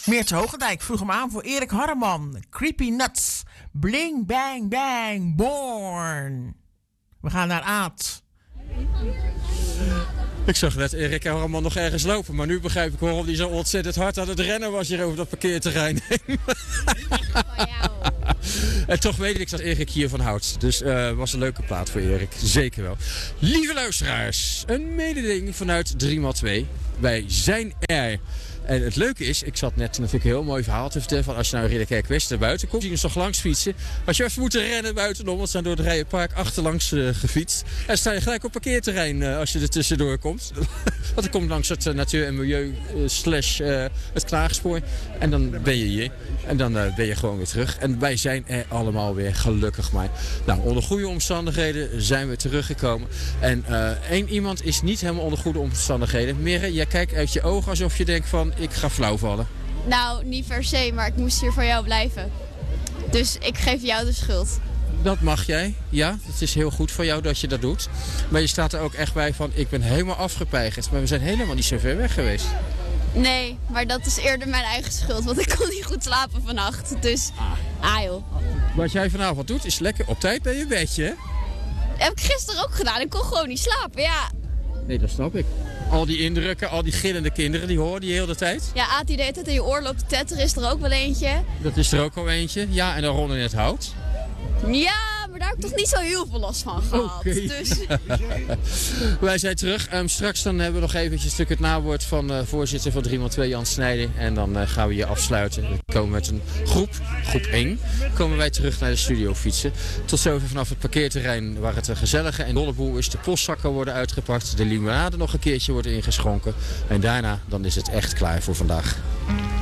Meertje Hogendijk vroeg hem aan voor Erik Harreman. Creepy Nuts. Bling, bang, bang, born. We gaan naar Aad. Ik zag net Erik Harreman nog ergens lopen, maar nu begrijp ik waarom hij zo ontzettend hard aan het rennen was hier over dat parkeerterrein heen. En toch weet ik dat Erik hiervan houdt. Dus was een leuke plaat voor Erik. Zeker wel. Lieve luisteraars, een mededeling vanuit 3x2. Wij zijn er. En het leuke is, ik zat net natuurlijk een heel mooi verhaal te vertellen van als je nou Ridderkerk West naar buiten komt, zie je ons toch langs fietsen. Als je even moet rennen buitenom, want we zijn door het Rijenpark achterlangs gefietst. En sta je gelijk op parkeerterrein als je er tussendoor komt. Want dan kom je langs het natuur- en milieu het Knagerspoor. En dan ben je hier. En dan ben je gewoon weer terug. En wij zijn er allemaal weer, gelukkig maar. Nou, onder goede omstandigheden zijn we teruggekomen. En één iemand is niet helemaal onder goede omstandigheden. Merre, jij kijkt uit je ogen alsof je denkt van, ik ga flauw vallen. Nou, niet per se, maar ik moest hier voor jou blijven. Dus ik geef jou de schuld. Dat mag jij, ja. Het is heel goed van jou dat je dat doet. Maar je staat er ook echt bij van, ik ben helemaal afgepeigerd. Maar we zijn helemaal niet zo ver weg geweest. Nee, maar dat is eerder mijn eigen schuld, want ik kon niet goed slapen vannacht. Dus, joh. Wat jij vanavond doet is lekker op tijd bij je bedje, hè? Heb ik gisteren ook gedaan. Ik kon gewoon niet slapen, ja. Nee, dat snap ik. Al die indrukken, al die gillende kinderen, die horen die heel de tijd. Ja, Aad die de hele tijd in je oor loopt te tetteren, is er ook wel eentje. Dat is er ook al eentje. Ja, en dan Ron in het hout. Ja, maar daar heb ik toch niet zo heel veel last van gehad. Okay. Dus... Wij zijn terug. Straks dan hebben we nog eventjes het nawoord van voorzitter van 3x2 Jan Snijden. En dan gaan we hier afsluiten. We komen met een groep 1, komen wij terug naar de studio fietsen. Tot zover vanaf het parkeerterrein waar het een gezellige en dolle boel is. De postzakken worden uitgepakt, de limonade nog een keertje wordt ingeschonken. En daarna dan is het echt klaar voor vandaag.